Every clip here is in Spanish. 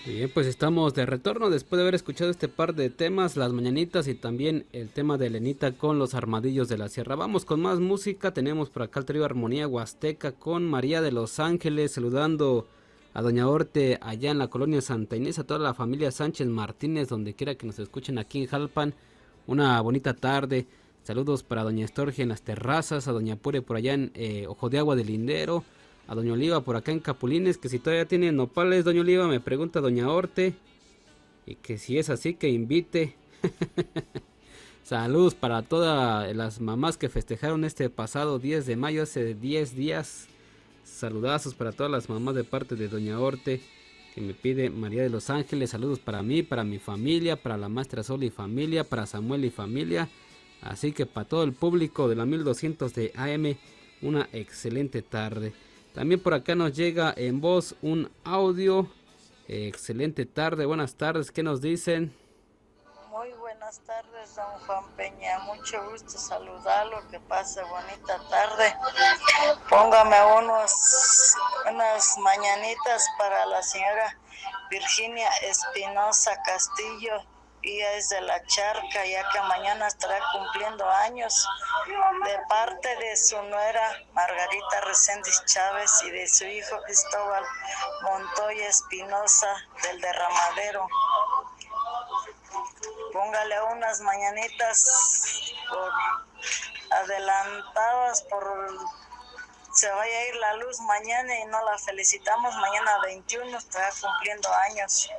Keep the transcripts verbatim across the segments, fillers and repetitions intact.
Bien, pues estamos de retorno después de haber escuchado este par de temas, las mañanitas y también el tema de Elenita con los armadillos de la sierra. Vamos con más música, tenemos por acá el trío Armonía Huasteca con María de los Ángeles, saludando a Doña Orte allá en la colonia Santa Inés, a toda la familia Sánchez Martínez, donde quiera que nos escuchen aquí en Jalpan, una bonita tarde. Saludos para Doña Estorge en las terrazas, a Doña Pure por allá en eh, Ojo de Agua del Lindero, a Doña Oliva por acá en Capulines, que si todavía tiene nopales, Doña Oliva, me pregunta Doña Orte, y que si es así que invite. Saludos para todas las mamás que festejaron este pasado diez de mayo, hace diez días. Saludazos para todas las mamás de parte de Doña Orte, que me pide María de los Ángeles. Saludos para mí, para mi familia, para la maestra Sol y familia, para Samuel y familia. Así que para todo el público de la mil doscientos de A M, una excelente tarde. También por acá nos llega en voz un audio. Eh, excelente tarde, buenas tardes, ¿qué nos dicen? Muy buenas tardes, don Juan Peña. Mucho gusto saludarlo. Que pase bonita tarde. Póngame unos, unas mañanitas para la señora Virginia Espinosa Castillo. Ella es de La Charca, ya que mañana estará cumpliendo años, de parte de su nuera Margarita Reséndiz Chávez y de su hijo Cristóbal Montoya Espinosa del Derramadero. Póngale unas mañanitas por adelantadas, por se vaya a ir la luz mañana y no la felicitamos. Mañana veintiuno estará cumpliendo años.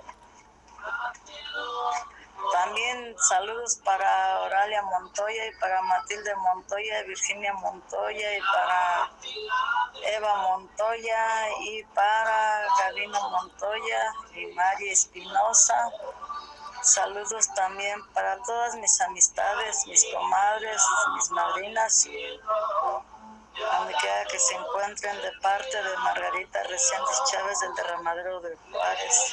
También saludos para Oralia Montoya y para Matilde Montoya, Virginia Montoya y para Eva Montoya y para Gabino Montoya y María Espinosa. Saludos también para todas mis amistades, mis comadres, mis madrinas, donde quiera que se encuentren, de parte de Margarita Reséndiz Chávez del Derramadero de Juárez.